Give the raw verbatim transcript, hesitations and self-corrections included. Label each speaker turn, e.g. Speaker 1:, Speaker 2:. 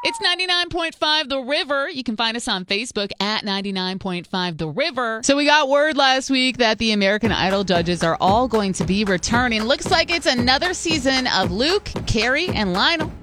Speaker 1: It's ninety-nine point five The River. You can find us on Facebook at ninety-nine point five The River. So we got word last week that the American Idol judges are all going to be returning. Looks like it's another season of Luke, Carrie, and Lionel.